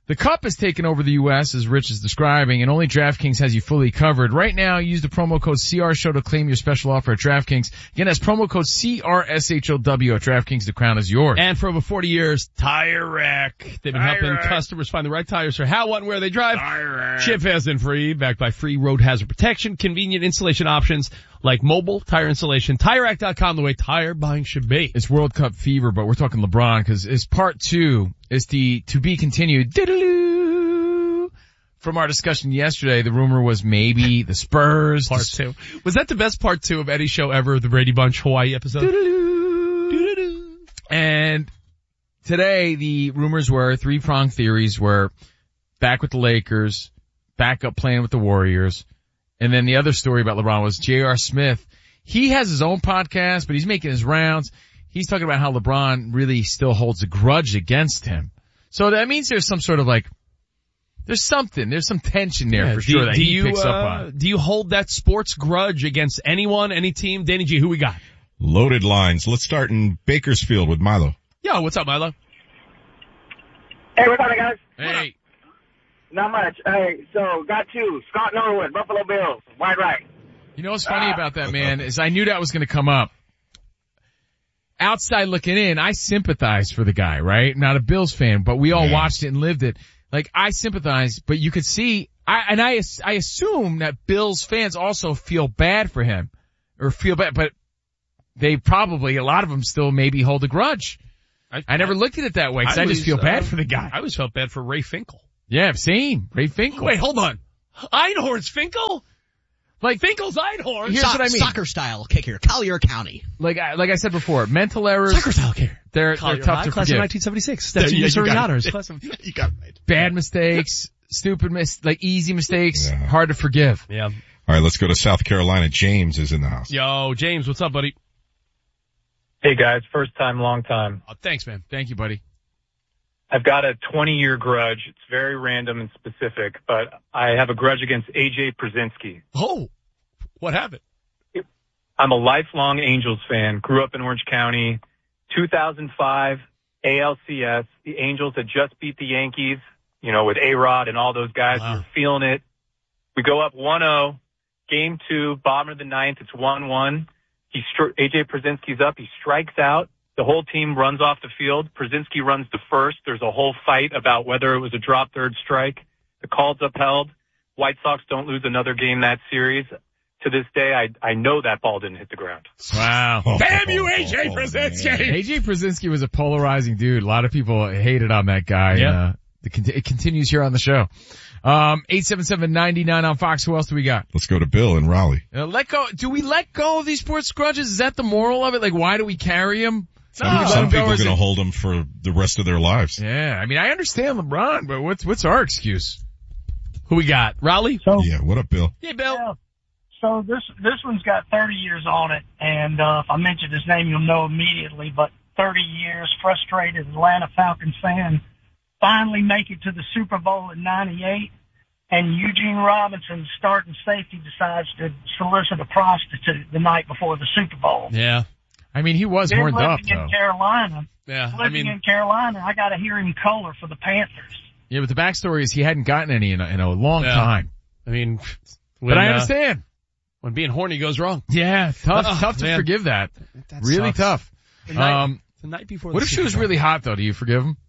Speaker 4: The Cup has taken over the U S, as Rich is describing, and only DraftKings has you fully covered. Right now, use the promo code C R Show to claim your special offer at DraftKings. Again, that's promo code C R S H O W at DraftKings. The crown is yours.
Speaker 3: And for over forty years, Tire Rack. They've been
Speaker 4: Tire
Speaker 3: helping
Speaker 4: Rack.
Speaker 3: customers find the right tires for how, what, and where they drive.
Speaker 4: Tire Rack.
Speaker 3: Ship fast and free, backed by free road hazard protection, convenient installation options like mobile tire installation. Tire Rack dot com, the way tire buying should be.
Speaker 4: It's World Cup fever, but we're talking LeBron because it's part two. It's the to be continued. Diddle-oo. From our discussion yesterday, the rumor was maybe the Spurs.
Speaker 3: Part two. Was that the best part two of any show ever, the Brady Bunch Hawaii episode?
Speaker 4: Doo-doo-doo. Doo-doo-doo. And today, the rumors were, three-pronged theories were back with the Lakers, back up playing with the Warriors, and then the other story about LeBron was J R. Smith. He has his own podcast, but he's making his rounds. He's talking about how LeBron really still holds a grudge against him. So that means there's some sort of like, there's something, there's some tension there
Speaker 3: Yeah,
Speaker 4: for
Speaker 3: do,
Speaker 4: sure that
Speaker 3: do
Speaker 4: he
Speaker 3: you,
Speaker 4: picks
Speaker 3: uh,
Speaker 4: up on.
Speaker 3: Do you hold that sports grudge against anyone, any team? Danny G, who we got?
Speaker 6: Loaded lines. Let's start in Bakersfield with Milo.
Speaker 3: Yo, what's up, Milo?
Speaker 20: Hey, what's up, guys?
Speaker 4: Hey.
Speaker 20: Not much. Hey, so got two. Scott Norwood, Buffalo Bills, wide right.
Speaker 4: You know what's funny about that, man, is I knew that was going to come up. Outside looking in, I sympathize for the guy, right? Not a Bills fan, but we all
Speaker 6: Yeah.
Speaker 4: watched it and lived it. Like, I sympathize, but you could see, I, and I, I assume that Bills fans also feel bad for him, or feel bad, but they probably, a lot of them still maybe hold a grudge. I, I never looked at it that way, because I, I just feel bad
Speaker 3: uh,
Speaker 4: for the guy.
Speaker 3: I always felt bad for Ray Finkel.
Speaker 4: Yeah, same. Ray Finkel.
Speaker 3: Wait, hold on. Einhorn's Finkel? Like, Finkel's Einhorn.
Speaker 4: Here's
Speaker 7: so-
Speaker 4: what I mean.
Speaker 7: Soccer style kicker, Collier County.
Speaker 4: Like I, like I said before, mental errors.
Speaker 3: Soccer style kicker.
Speaker 4: They're,
Speaker 3: Collier
Speaker 4: they're tough
Speaker 3: High,
Speaker 4: to
Speaker 3: class
Speaker 4: forgive.
Speaker 3: of nineteen seventy-six. That's
Speaker 4: Yeah,
Speaker 3: yeah,
Speaker 4: you got it.
Speaker 3: honors. Class of,
Speaker 7: You got it right.
Speaker 4: Bad mistakes, stupid mis, like easy mistakes,
Speaker 6: Yeah.
Speaker 4: hard to forgive.
Speaker 3: Yeah.
Speaker 6: All right, let's go to South Carolina. James is in the house.
Speaker 3: Yo, James, what's up, buddy?
Speaker 21: Hey guys, first time, long time.
Speaker 3: Oh, thanks, man.
Speaker 4: Thank you, buddy.
Speaker 21: I've got a twenty year grudge. It's very random and specific, but I have a grudge against A J Przinsky.
Speaker 3: Oh, what happened?
Speaker 21: I'm a lifelong Angels fan. Grew up in Orange County. two thousand five A L C S. The Angels had just beat the Yankees, you know, with A-Rod and all those guys.
Speaker 3: Wow.
Speaker 21: We were feeling it. We go up one oh. Game two, bottom of the ninth. It's one one. He stri- A J Przinsky's up. He strikes out. The whole team runs off the field. Przinsky runs to first. There's a whole fight about whether it was a drop third strike. The call's upheld. White Sox don't lose another game that series. To this day, I I know that ball didn't hit the ground.
Speaker 4: Wow.
Speaker 6: Oh,
Speaker 3: Damn you,
Speaker 6: oh,
Speaker 3: A J
Speaker 6: oh,
Speaker 3: Przinsky!
Speaker 4: A J Przinsky was a polarizing dude. A lot of people hated on that guy.
Speaker 3: Yeah.
Speaker 4: And, uh, it, con- it continues here on the show. Um, eight seven seven, nine nine on Fox. Who else do we got?
Speaker 6: Let's go to Bill in Raleigh.
Speaker 4: Uh, let go. Do we let go of these sports grudges? Is that the moral of it? Like, why do we carry them?
Speaker 6: Some, some people are going to hold them for the rest of their lives.
Speaker 4: Yeah. I mean, I understand LeBron, but what's, what's our excuse?
Speaker 3: Who we got? Raleigh?
Speaker 22: So,
Speaker 6: Yeah, what up, Bill?
Speaker 3: Yeah, Bill.
Speaker 22: yeah. So this this one's got thirty years on it, and uh, if I mention his name, you'll know immediately. But thirty years, frustrated Atlanta Falcons fan, finally make it to the Super Bowl in ninety-eight, and Eugene Robinson, starting safety, decides to solicit a prostitute the night before the Super Bowl.
Speaker 3: Yeah.
Speaker 4: I mean, he was
Speaker 22: Then
Speaker 4: horned
Speaker 22: living
Speaker 4: up,
Speaker 22: in
Speaker 4: though.
Speaker 22: Carolina,
Speaker 3: Yeah.
Speaker 22: living
Speaker 3: I mean,
Speaker 22: in Carolina, I got to hear him color for the Panthers.
Speaker 4: Yeah, but the backstory is he hadn't gotten any in a, in a long
Speaker 3: Yeah.
Speaker 4: time.
Speaker 3: I mean, when,
Speaker 4: But I
Speaker 3: uh,
Speaker 4: understand.
Speaker 3: when being horny goes wrong.
Speaker 4: Yeah, tough,
Speaker 3: Oh,
Speaker 4: tough to
Speaker 3: man.
Speaker 4: forgive that.
Speaker 3: That
Speaker 4: really
Speaker 3: sucks.
Speaker 4: tough.
Speaker 3: The night,
Speaker 4: Um,
Speaker 3: the night before
Speaker 4: what
Speaker 3: the
Speaker 4: if she
Speaker 3: Super
Speaker 4: was
Speaker 3: Bowl.
Speaker 4: really hot though? Do you forgive him?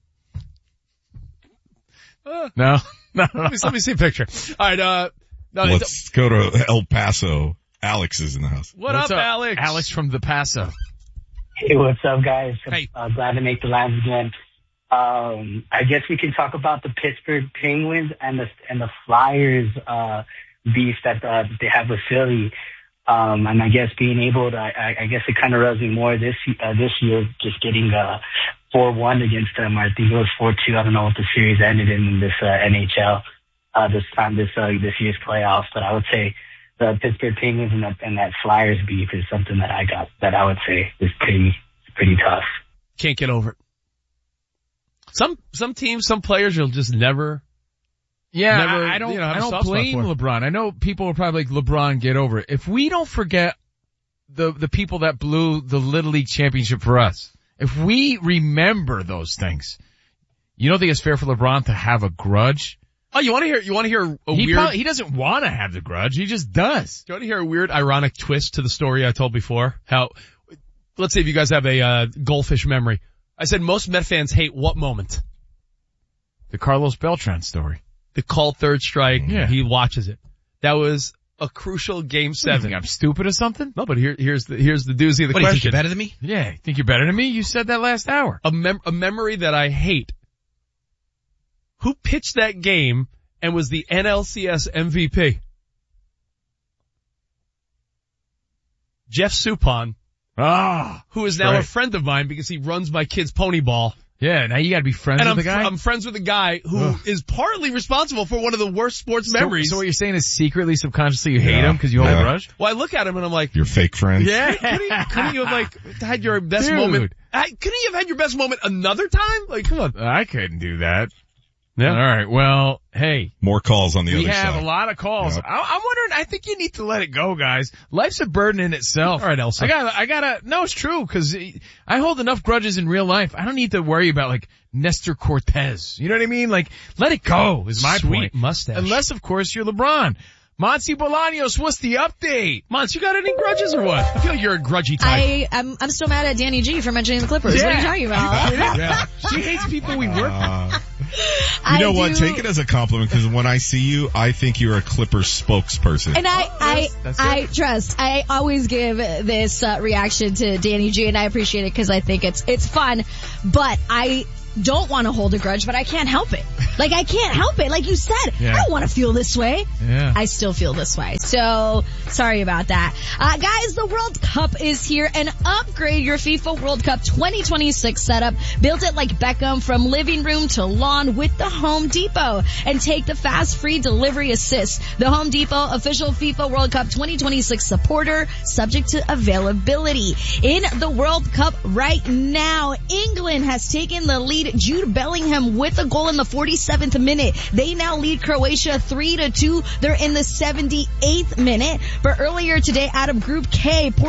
Speaker 3: Uh,
Speaker 4: No, no.
Speaker 3: let, me, let me see a picture. All right, uh, no, it's-
Speaker 6: Let's go to El Paso. Alex is in the house.
Speaker 3: what
Speaker 4: What's
Speaker 3: up, Alex?
Speaker 4: Alex from the Paso.
Speaker 23: Hey, what's up, guys?
Speaker 3: Hey.
Speaker 23: Uh, glad to make the lines again. Um, I guess we can talk about the Pittsburgh Penguins and the and the Flyers uh, beef that uh, they have with Philly. Um, and I guess being able to, I, I guess it kind of rubs me more this uh, this year, just getting uh four one against them. I think it was four two. I don't know what the series ended in this uh, N H L uh, this time this uh, this year's playoffs, but I would say the Pittsburgh Penguins and that, and that Flyers beef is something that I got that I would say is pretty pretty tough.
Speaker 3: Can't get over it. Some, some teams, some players you'll just never,
Speaker 4: Yeah,
Speaker 3: never,
Speaker 4: I, I don't.
Speaker 3: you know, have
Speaker 4: I
Speaker 3: a
Speaker 4: don't
Speaker 3: soft spot
Speaker 4: blame
Speaker 3: for.
Speaker 4: LeBron. I know people are probably like, LeBron, get over it. If we don't forget the the people that blew the Little League championship for us, if we remember those things, You don't think it's fair for LeBron to have a grudge?
Speaker 3: Oh, you want to hear, you want to hear a
Speaker 4: he
Speaker 3: weird...
Speaker 4: Probably, he doesn't want to have the grudge. He just does.
Speaker 3: Do you want to hear a weird, ironic twist to the story I told before? How, let's say if you guys have a, uh, goldfish memory. I said most Met fans hate what moment?
Speaker 4: The Carlos Beltran story.
Speaker 3: The called third strike.
Speaker 4: Yeah.
Speaker 3: He watches it. That was a crucial game seven.
Speaker 4: You think I'm stupid or something?
Speaker 3: No, but here, here's the, here's the doozy of the
Speaker 7: what,
Speaker 3: question.
Speaker 7: Do you think you're better than me?
Speaker 4: Yeah. You think you're better than me? You said that last hour.
Speaker 3: A mem- a memory that I hate. Who pitched that game and was the N L C S M V P? Jeff Suppan.
Speaker 4: Ah.
Speaker 3: Who is now
Speaker 4: right.
Speaker 3: a friend of mine because he runs my kid's pony ball.
Speaker 4: Yeah, now you gotta be friends
Speaker 3: and
Speaker 4: with
Speaker 3: I'm,
Speaker 4: the guy?
Speaker 3: Fr- I'm friends with a guy who
Speaker 4: Ugh.
Speaker 3: is partly responsible for one of the worst sports
Speaker 4: so,
Speaker 3: memories.
Speaker 4: So what you're saying is secretly, subconsciously you hate
Speaker 6: Yeah.
Speaker 4: him because you hold
Speaker 6: Yeah.
Speaker 4: a grudge?
Speaker 3: Well, I look at him and I'm like,
Speaker 6: Your fake friend.
Speaker 3: yeah, couldn't you, couldn't you have like had your best
Speaker 4: Dude.
Speaker 3: moment? I, couldn't you have had your best moment another time? Like, come on.
Speaker 4: I couldn't do that.
Speaker 3: Yeah.
Speaker 4: All right. Well, hey.
Speaker 6: More calls on the
Speaker 4: We
Speaker 6: other
Speaker 4: have
Speaker 6: side.
Speaker 4: a lot of calls.
Speaker 6: Yep.
Speaker 4: I, I'm wondering, I think you need to let it go, guys. Life's a burden in itself.
Speaker 3: All right, Elsa.
Speaker 4: I gotta, I gotta, no, it's true, cause I hold enough grudges in real life. I don't need to worry about like Nestor Cortez. You know what I mean? Like, let it go is my
Speaker 3: Sweet
Speaker 4: point.
Speaker 3: mustache.
Speaker 4: Unless, of course, you're LeBron. Monty Bolaños, what's the update?
Speaker 3: Mons, you got any grudges or what? I feel like you're a grudgy type.
Speaker 2: I, I'm, I'm still mad at Danny G for mentioning the Clippers.
Speaker 4: Yeah.
Speaker 2: What are you talking about?
Speaker 4: Yeah. She hates people we work
Speaker 6: Uh,
Speaker 4: with.
Speaker 6: you know
Speaker 2: I
Speaker 6: what?
Speaker 2: do-
Speaker 6: Take it as a compliment because when I see you, I think you're a Clippers spokesperson.
Speaker 2: And I, I,
Speaker 4: that's
Speaker 2: I trust. I always give this uh, reaction to Danny G, and I appreciate it because I think it's it's fun. But I don't want to hold a grudge, but I can't help it. Like I can't help it. Like you said,
Speaker 4: Yeah.
Speaker 2: I don't want to feel this way.
Speaker 4: Yeah.
Speaker 2: I still feel this way. So sorry about that. Uh, guys, the World Cup is here, and upgrade your FIFA World Cup twenty twenty-six setup. Build it like Beckham from living room to lawn with the Home Depot, and take the fast free delivery assist. The Home Depot official FIFA World Cup twenty twenty-six supporter, subject to availability. In the World Cup right now, England has taken the lead. Jude Bellingham with a goal in the forty-seventh minute. They now lead Croatia three to two. They're in the seventy-eighth minute. But earlier today, out of Group K,